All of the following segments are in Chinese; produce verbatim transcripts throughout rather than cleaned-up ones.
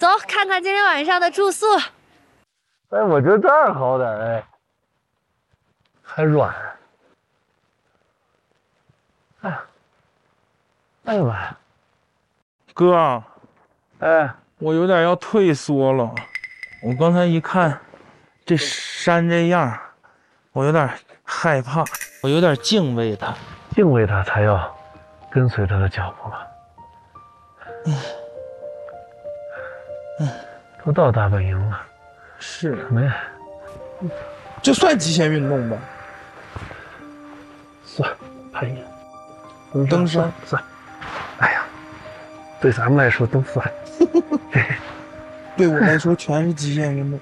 走，看看今天晚上的住宿。 哎，我觉得这儿好点，哎，还软。哎呀，哎呀妈呀！ 哥， 哎， 我有点要退缩了。我刚才一看这山这样，我有点害怕，我有点敬畏他。 敬畏他才要跟随他的脚步吧。 嗯嗯， 都到大本营了。 是没， 这算极限运动吧？ 算，攀岩。 登山算，哎呀，对咱们来说都算。 对我来说全是极限运动。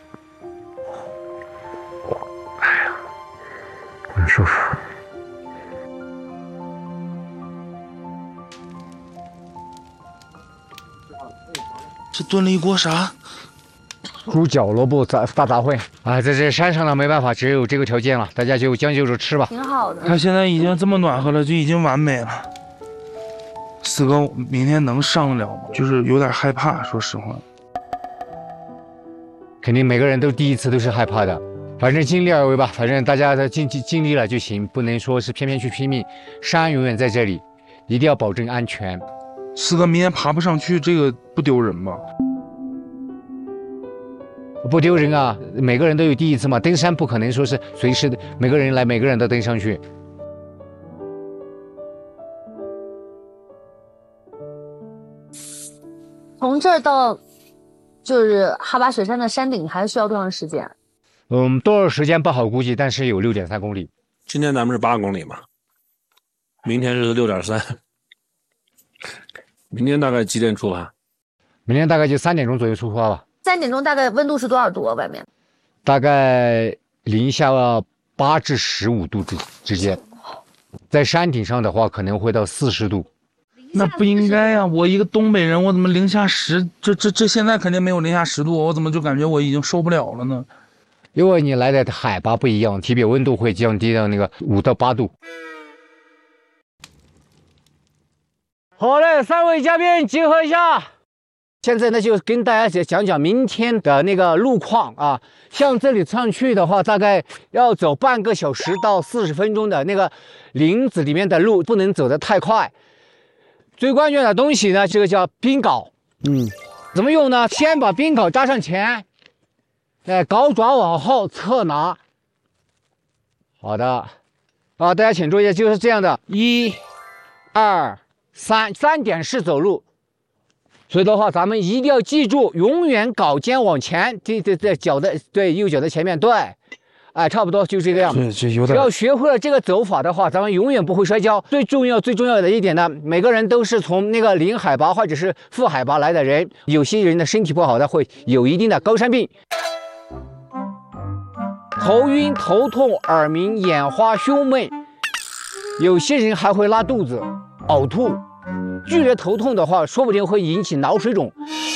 哎呀，很舒服。 这炖了一锅啥？ 猪脚萝卜杂大杂烩啊，在这山上呢，没办法，只有这个条件了，大家就将就着吃吧。 挺好的。 它现在已经这么暖和了，就已经完美了。四哥，明天能上得了吗？就是有点害怕，说实话。 肯定每个人都第一次都是害怕的，反正尽力而为吧，反正大家的尽尽尽力了就行，不能说是偏偏去拼命。山永远在这里，一定要保证安全。 四哥，明天爬不上去，这个不丢人吧？ 不丢人啊，每个人都有第一次嘛。登山不可能说是随时的每个人来，每个人都登上去。 从这儿到就是哈巴雪山的山顶，还需要多长时间？ 嗯，多少时间不好估计，但是有六点三公里。 今天咱们是八公里嘛，明天是六点三。明天大概几点出发？ 明天大概就三点钟左右出发吧。 三点钟大概温度是多少度啊？外面？ 大概零下八至十五度之之间，在山顶上的话可能会到四十度。 那不应该呀、啊！我一个东北人，我怎么零下十？这这这现在肯定没有零下十度，我怎么就感觉我已经受不了了呢？ 因为你来的海拔不一样，体表温度会降低到那个五到八度。好嘞，三位嘉宾集合一下。现在呢，就跟大家讲讲明天的那个路况啊。像这里上去的话，大概要走半个小时到四十分钟的那个林子里面的路，不能走得太快。最关键的东西呢，这个叫冰镐。嗯，怎么用呢？先把冰镐扎上前，哎，镐爪往后侧拿。好的，啊，大家请注意，就是这样的，一、二、三，三点式走路。所以的话，咱们一定要记住，永远镐尖往前，这这这脚的对右脚的前面，对，哎，差不多就这个样子。 这这有点。 只要学会了这个走法的话，咱们永远不会摔跤。最重要最重要的一点呢，每个人都是从那个零海拔或者是负海拔来的人，有些人的身体不好的会有一定的高山病，头晕、头痛、耳鸣、眼花、胸闷，有些人还会拉肚子、呕吐。剧烈头痛的话，说不定会引起脑水肿，